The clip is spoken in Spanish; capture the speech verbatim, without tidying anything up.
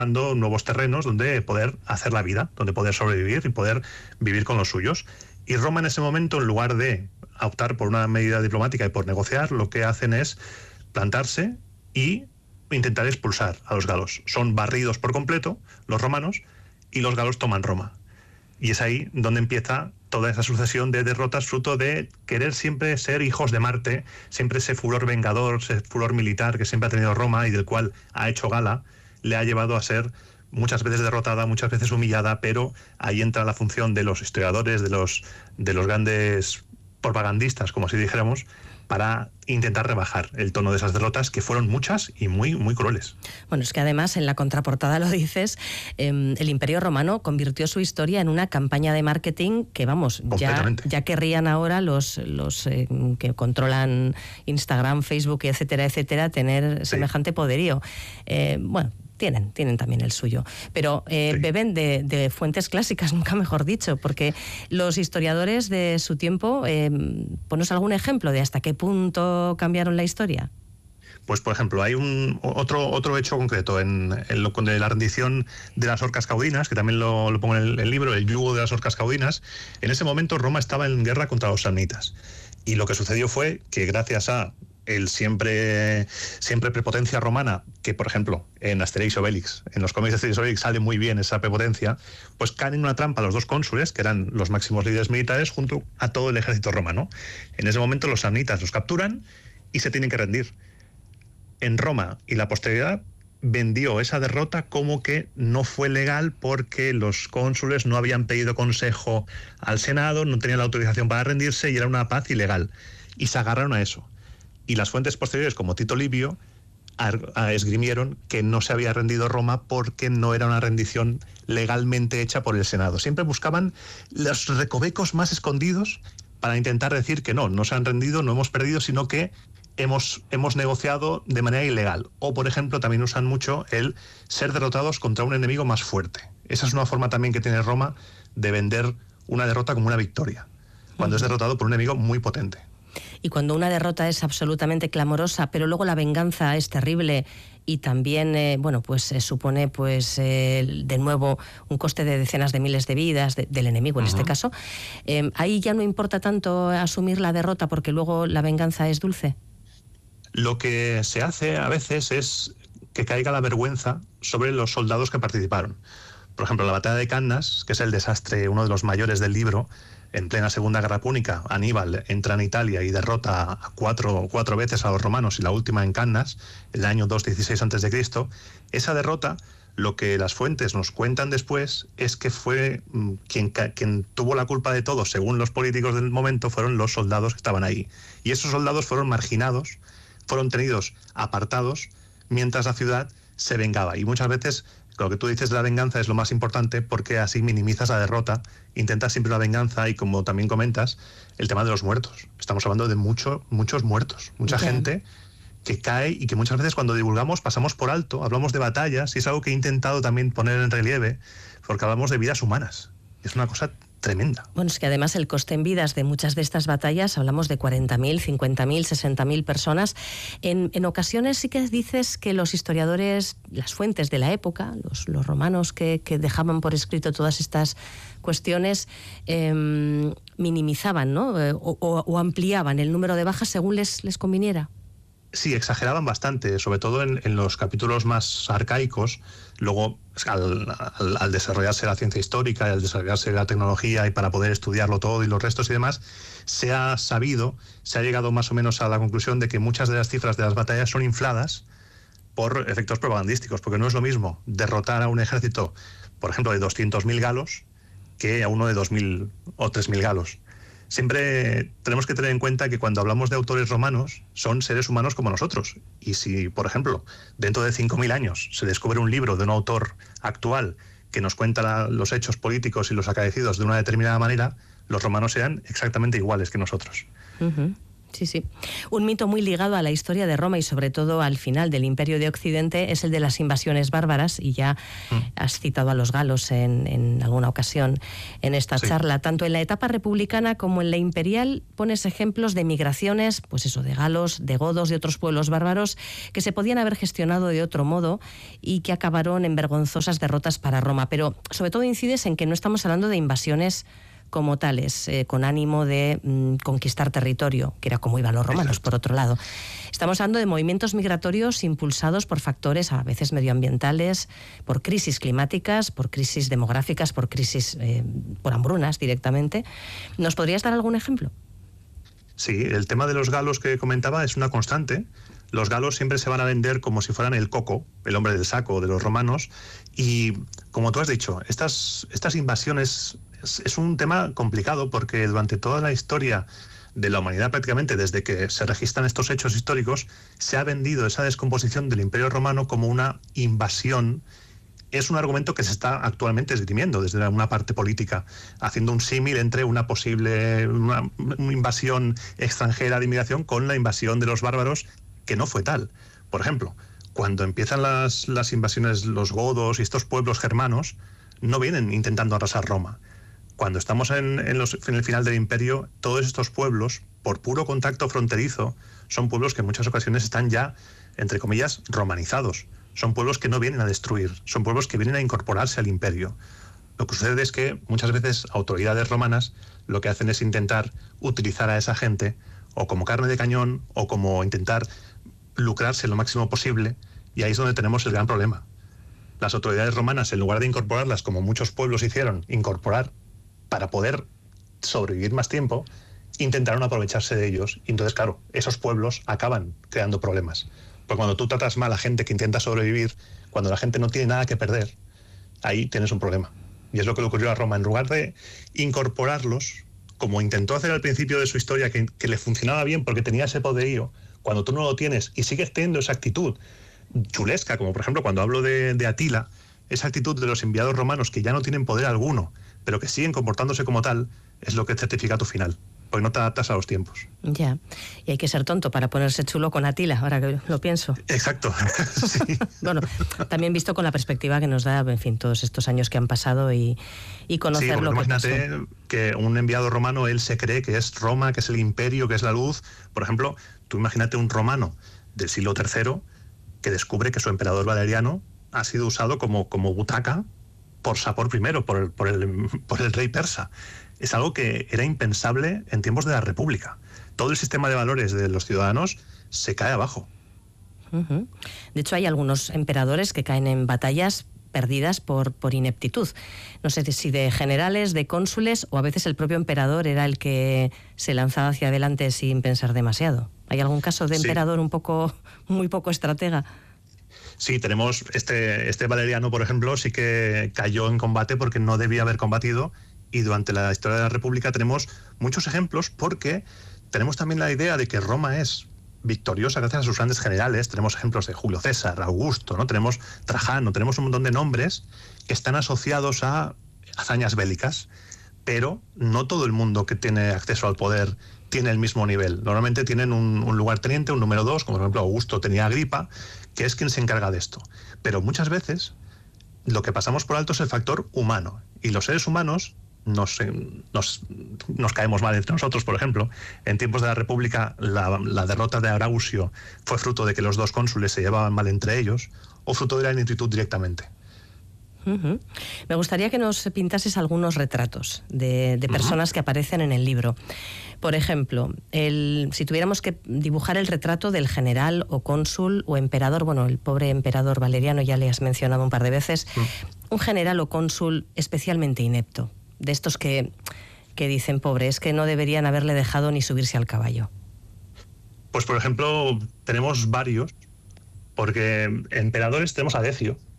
nuevos terrenos donde poder hacer la vida, donde poder sobrevivir y poder vivir con los suyos. Y Roma en ese momento, en lugar de optar por una medida diplomática y por negociar, lo que hacen es plantarse y intentar expulsar a los galos. Son barridos por completo los romanos y los galos toman Roma. Y es ahí donde empieza toda esa sucesión de derrotas fruto de querer siempre ser hijos de Marte, siempre ese furor vengador, ese furor militar que siempre ha tenido Roma y del cual ha hecho gala, le ha llevado a ser muchas veces derrotada, muchas veces humillada, pero ahí entra la función de los historiadores, de los, de los grandes propagandistas, como si dijéramos, para intentar rebajar el tono de esas derrotas, que fueron muchas y muy, muy crueles. Bueno, es que además en la contraportada lo dices, eh, el Imperio Romano convirtió su historia en una campaña de marketing que, vamos, ya, ya querrían ahora los, los eh, que controlan Instagram, Facebook, etcétera, etcétera, tener sí. semejante poderío. Eh, bueno, Tienen, tienen también el suyo, pero eh, sí. beben de, de fuentes clásicas, nunca mejor dicho, porque los historiadores de su tiempo, eh, ponos algún ejemplo de hasta qué punto cambiaron la historia. Pues, por ejemplo, hay un otro otro hecho concreto en, en lo de la rendición de las orcas caudinas, que también lo, lo pongo en el, el libro, el yugo de las orcas caudinas. En ese momento Roma estaba en guerra contra los samnitas, y lo que sucedió fue que gracias a el siempre, siempre prepotencia romana, que por ejemplo en Asterix y Obelix, en los cómics de Asterix y Obelix sale muy bien esa prepotencia, pues caen en una trampa los dos cónsules, que eran los máximos líderes militares, junto a todo el ejército romano. En ese momento los samnitas los capturan y se tienen que rendir. En Roma y la posteridad vendió esa derrota como que no fue legal porque los cónsules no habían pedido consejo al Senado, no tenían la autorización para rendirse y era una paz ilegal. Y se agarraron a eso. Y las fuentes posteriores, como Tito Livio, esgrimieron que no se había rendido Roma porque no era una rendición legalmente hecha por el Senado. Siempre buscaban los recovecos más escondidos para intentar decir que no, no se han rendido, no hemos perdido, sino que hemos, hemos negociado de manera ilegal. O, por ejemplo, también usan mucho el ser derrotados contra un enemigo más fuerte. Esa es una forma también que tiene Roma de vender una derrota como una victoria, cuando es derrotado por un enemigo muy potente. Y cuando una derrota es absolutamente clamorosa, pero luego la venganza es terrible y también, eh, bueno, pues eh, supone, pues, eh, de nuevo, un coste de decenas de miles de vidas de, del enemigo en uh-huh. este caso, eh, ahí ya no importa tanto asumir la derrota porque luego la venganza es dulce. Lo que se hace a veces es que caiga la vergüenza sobre los soldados que participaron. Por ejemplo, la batalla de Cannas, que es el desastre, uno de los mayores del libro, en plena Segunda Guerra Púnica, Aníbal entra en Italia y derrota a cuatro, cuatro veces a los romanos, y la última en Cannas, el año doscientos dieciséis antes de Cristo. Esa derrota, lo que las fuentes nos cuentan después, es que fue quien, quien tuvo la culpa de todo, según los políticos del momento, fueron los soldados que estaban ahí. Y esos soldados fueron marginados, fueron tenidos apartados, mientras la ciudad se vengaba. Y muchas veces lo que tú dices de la venganza es lo más importante, porque así minimizas la derrota, intentas siempre la venganza, y como también comentas, el tema de los muertos. Estamos hablando de mucho, muchos muertos, mucha okay. gente que cae y que muchas veces cuando divulgamos pasamos por alto, hablamos de batallas, y es algo que he intentado también poner en relieve, porque hablamos de vidas humanas. Es una cosa tremenda. Bueno, es que además el coste en vidas de muchas de estas batallas, hablamos de cuarenta mil, cincuenta mil, sesenta mil personas. En, en ocasiones sí que dices que los historiadores, las fuentes de la época, los, los romanos que, que dejaban por escrito todas estas cuestiones, eh, minimizaban, ¿no? O, o, o ampliaban el número de bajas según les, les conviniera. Sí, exageraban bastante, sobre todo en, en los capítulos más arcaicos. Luego, al, al, al desarrollarse la ciencia histórica y al desarrollarse la tecnología, y para poder estudiarlo todo y los restos y demás, se ha sabido, se ha llegado más o menos a la conclusión de que muchas de las cifras de las batallas son infladas por efectos propagandísticos, porque no es lo mismo derrotar a un ejército, por ejemplo, de doscientos mil galos, que a uno de dos mil o tres mil galos. Siempre tenemos que tener en cuenta que cuando hablamos de autores romanos son seres humanos como nosotros. Y si, por ejemplo, dentro de cinco mil años se descubre un libro de un autor actual que nos cuenta la, los hechos políticos y los acaecidos de una determinada manera, los romanos serán exactamente iguales que nosotros. Uh-huh. Sí, sí. Un mito muy ligado a la historia de Roma y sobre todo al final del Imperio de Occidente es el de las invasiones bárbaras, y ya mm. has citado a los galos en, en alguna ocasión en esta sí. charla. Tanto en la etapa republicana como en la imperial pones ejemplos de migraciones, pues eso, de galos, de godos, de otros pueblos bárbaros que se podían haber gestionado de otro modo y que acabaron en vergonzosas derrotas para Roma. Pero sobre todo incides en que no estamos hablando de invasiones como tales, eh, con ánimo de mm, conquistar territorio, que era como iban los romanos, por otro lado. Estamos hablando de movimientos migratorios impulsados por factores a veces medioambientales, por crisis climáticas, por crisis demográficas, por crisis, eh, por hambrunas directamente. ¿Nos podrías dar algún ejemplo? Sí, el tema de los galos que comentaba es una constante. Los galos siempre se van a vender como si fueran el coco, el hombre del saco de los romanos, y como tú has dicho, estas, estas invasiones es, es un tema complicado porque durante toda la historia de la humanidad, prácticamente desde que se registran estos hechos históricos, se ha vendido esa descomposición del Imperio Romano como una invasión. Es un argumento que se está actualmente esgrimiendo desde una parte política, haciendo un símil entre una posible una, una invasión extranjera de inmigración con la invasión de los bárbaros, que no fue tal. Por ejemplo, cuando empiezan las, las invasiones, los godos y estos pueblos germanos, no vienen intentando arrasar Roma. Cuando estamos en, en, los, en el final del imperio, todos estos pueblos, por puro contacto fronterizo, son pueblos que en muchas ocasiones están ya, entre comillas, romanizados. Son pueblos que no vienen a destruir, son pueblos que vienen a incorporarse al imperio. Lo que sucede es que muchas veces autoridades romanas lo que hacen es intentar utilizar a esa gente o como carne de cañón o como intentar lucrarse lo máximo posible, y ahí es donde tenemos el gran problema. Las autoridades romanas, en lugar de incorporarlas como muchos pueblos hicieron, incorporar para poder sobrevivir más tiempo, intentaron aprovecharse de ellos. Y entonces, claro, esos pueblos acaban creando problemas. Porque cuando tú tratas mal a gente que intenta sobrevivir, cuando la gente no tiene nada que perder, ahí tienes un problema. Y es lo que le ocurrió a Roma. En lugar de incorporarlos, como intentó hacer al principio de su historia, que, que le funcionaba bien porque tenía ese poderío, cuando tú no lo tienes y sigues teniendo esa actitud chulesca, como por ejemplo cuando hablo de, de Atila, esa actitud de los enviados romanos que ya no tienen poder alguno, pero que siguen comportándose como tal, es lo que certifica tu final, porque no te adaptas a los tiempos. Ya, y hay que ser tonto para ponerse chulo con Atila, ahora que lo pienso. Exacto. Sí. Bueno, también visto con la perspectiva que nos da, en fin, todos estos años que han pasado y, y conocer sí, lo que imagínate pasó. Que un enviado romano, él se cree que es Roma, que es el imperio, que es la luz. Por ejemplo, tú imagínate un romano del siglo tercero que descubre que su emperador Valeriano ha sido usado como, como butaca por Sapor primero, por el, por, el, por el rey persa. Es algo que era impensable en tiempos de la República. Todo el sistema de valores de los ciudadanos se cae abajo. Uh-huh. De hecho, hay algunos emperadores que caen en batallas perdidas por, por ineptitud. No sé si de generales, de cónsules, o a veces el propio emperador era el que se lanzaba hacia adelante sin pensar demasiado. ¿Hay algún caso de emperador sí. un poco, muy poco estratega? Sí, tenemos este, este Valeriano, por ejemplo, sí que cayó en combate porque no debía haber combatido, y durante la historia de la República tenemos muchos ejemplos porque tenemos también la idea de que Roma es victoriosa gracias a sus grandes generales. Tenemos ejemplos de Julio César, Augusto, ¿no? Tenemos Trajano, tenemos un montón de nombres que están asociados a hazañas bélicas, pero no todo el mundo que tiene acceso al poder tiene el mismo nivel. Normalmente tienen un, un lugarteniente, un número dos, como por ejemplo Augusto tenía Agripa, que es quien se encarga de esto. Pero muchas veces lo que pasamos por alto es el factor humano, y los seres humanos Nos, nos, nos caemos mal entre nosotros. Por ejemplo, en tiempos de la República, la, la derrota de Arausio fue fruto de que los dos cónsules se llevaban mal entre ellos, o fruto de la ineptitud directamente. Uh-huh. Me gustaría que nos pintases algunos retratos de, de personas uh-huh. que aparecen en el libro. Por ejemplo, el, si tuviéramos que dibujar el retrato del general o cónsul o emperador, bueno, el pobre emperador Valeriano ya le has mencionado un par de veces, uh-huh. un general o cónsul especialmente inepto, de estos que, que dicen, pobre, es que no deberían haberle dejado ni subirse al caballo. Pues, por ejemplo, tenemos varios, porque emperadores tenemos a Decio,